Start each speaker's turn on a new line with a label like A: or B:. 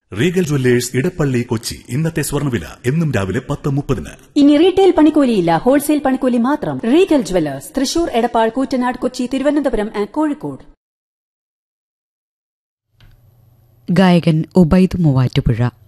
A: Regal Jewellers Edappally Kochi. ഇന്നത്തെ സ്വർണ്ണവില എന്നും രാവിലെ 10:30.
B: ഇനി റീറ്റെയിൽ പണിക്കൂലിയില്ല, ഹോൾസെയിൽ പണിക്കൂലി മാത്രം. Regal Jewellers, Thrissur, Edappal, Koottanad, Kochi, Thiruvananthapuram and Kozhikode.
C: ഗായകൻ ഉബൈദ് മൂവാറ്റുപുഴ